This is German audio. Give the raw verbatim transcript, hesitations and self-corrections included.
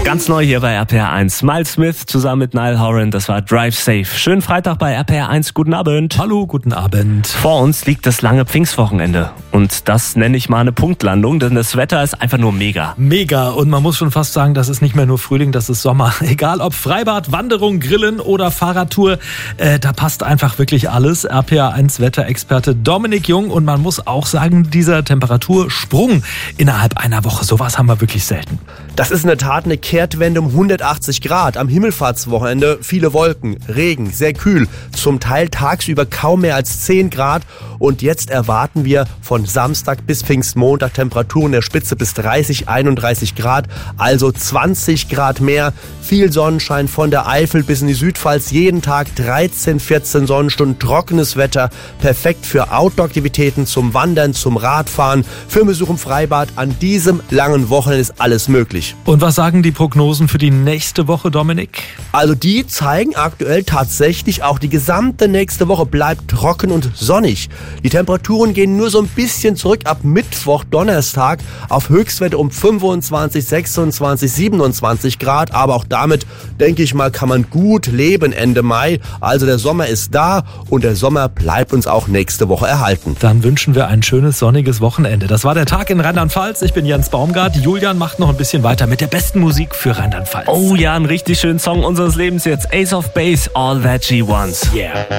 Ganz neu hier bei R P R eins. Miles Smith zusammen mit Niall Horan, das war Drive Safe. Schönen Freitag bei R P R eins, guten Abend. Hallo, guten Abend. Vor uns liegt das lange Pfingstwochenende. Und das nenne ich mal eine Punktlandung, denn das Wetter ist einfach nur mega. Mega. Und man muss schon fast sagen, das ist nicht mehr nur Frühling, das ist Sommer. Egal ob Freibad, Wanderung, Grillen oder Fahrradtour, äh, da passt einfach wirklich alles. R P R eins Wetterexperte Dominik Jung. Und man muss auch sagen, dieser Temperatursprung innerhalb einer Woche, sowas haben wir wirklich selten. Das ist in der Tat eine Kehrtwende um hundertachtzig Grad. Am Himmelfahrtswochenende viele Wolken, Regen, sehr kühl, zum Teil tagsüber kaum mehr als zehn Grad. Und jetzt erwarten wir von Samstag bis Pfingstmontag Temperaturen der Spitze bis dreißig, einunddreißig Grad, also zwanzig Grad mehr. Viel Sonnenschein von der Eifel bis in die Südpfalz, jeden Tag dreizehn, vierzehn Sonnenstunden, trockenes Wetter, perfekt für Outdoor-Aktivitäten, zum Wandern, zum Radfahren, für Besuch im Freibad. An diesem langen Wochenende ist alles möglich. Und was sagen die Prognosen für die nächste Woche, Dominik? Also die zeigen aktuell tatsächlich, auch die gesamte nächste Woche bleibt trocken und sonnig. Die Temperaturen gehen nur so ein bisschen zurück ab Mittwoch, Donnerstag auf Höchstwerte um fünfundzwanzig, sechsundzwanzig, siebenundzwanzig Grad. Aber auch damit, denke ich mal, kann man gut leben Ende Mai. Also der Sommer ist da und der Sommer bleibt uns auch nächste Woche erhalten. Dann wünschen wir ein schönes sonniges Wochenende. Das war der Tag in Rheinland-Pfalz. Ich bin Jens Baumgart. Julian macht noch ein bisschen weiter mit der besten Musik für Rheinland-Pfalz. Oh ja, ein richtig schönen Song unseres Lebens jetzt. Ace of Base, All That She Wants. Yeah.